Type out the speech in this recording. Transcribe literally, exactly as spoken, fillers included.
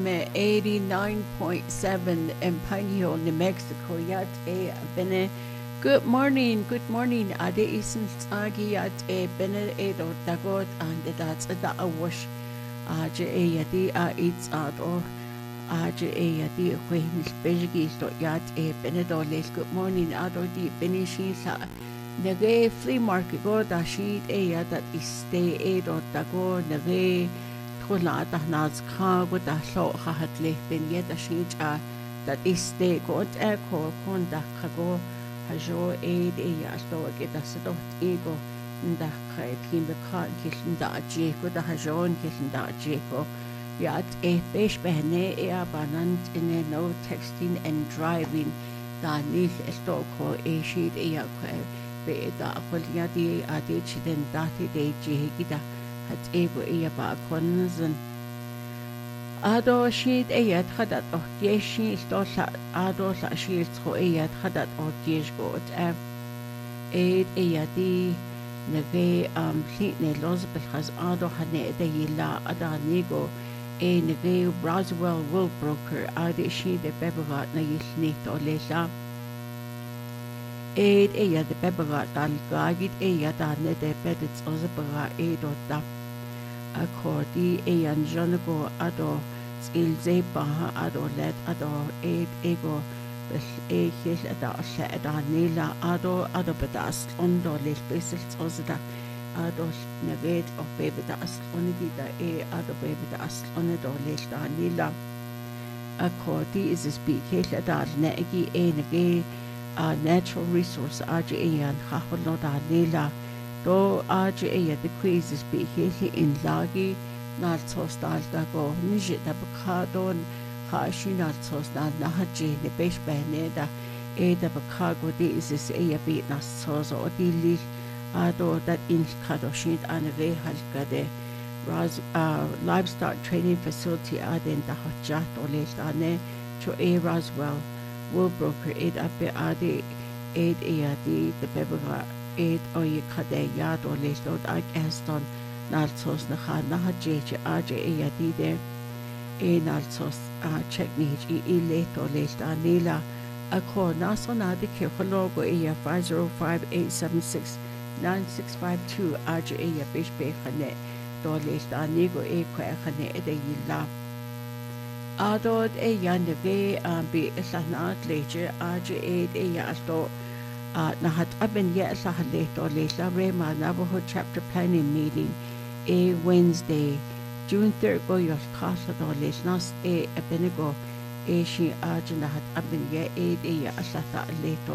eighty-nine point seven in Pine Hill, New Mexico. Yat e bene. Good morning, good morning. Ade isen agi yat e bene e do dagot and that's a da awash. Aje e yadi a eats out or Aje e yadi when spejigis dot yat e bene do les. Good morning. Ado di finishing sa. Nage flea market go da sheet e yat that is stay e do dago nage. Tula da naz ka go da so ha le ben yet a sheet a that is stay go e ko kon da kago hajo e e ya sto get da sto ego nda ka pin be ka kishin da je go da hajo kishin da je ko ya e besh behne e abanant in a no texting and driving da ni sto ko e sheet e ya ko be da ko ya di a de chiden da ti de je gida hat ego e ba konzen ado sheet e yat khadat o yeshi sto sa ado sa sheet ko e yat khadat o yesh got e e yati nege am sheet ne los bel khaz ado hane de yila ada nego e nege Roswell will broker ade sheet de bebagat na yisni to lesa e e yat de bebagat dal gagit e yat ne de bedits ozbara e do da accordi e anjonigo ado il zepa ado let ado e ego bes e hil ada se ada nila ado ado bedas ondo les beselt ozda ado nevet of baby das onigida e ado baby das onedo les da nila accordi is speak hil ada negi e negi a natural resource aje e an khahlo da nila do aje e the quizzes be here in lagi not so start da go nije da bakadon ha shi not so start na haji the besh beneda e da bakago de is is e be na so so di li ado that in kadoshit anave halkade raz uh livestock training facility aden da hajat ole stane cho e Roswell will broker it up ade e e ade the bebra eight or you cut a yard or list out I gaston nalsos na ha na ha jeje aje e yadi de e nalsos a check ni e e late or list anila a call naso na de ke logo e ya five zero five eight seven six nine six five two aje e ya bish be khane do list anigo e kwa khane e de yilla adod e yande ve be sanat leje aje e e ya sto Uh, nahat aben ya sa haleto le sa rema Navajo chapter planning meeting a Wednesday June third go yos casa do les nas e abenego e shi ajna hat aben ya e e ya sa ta leto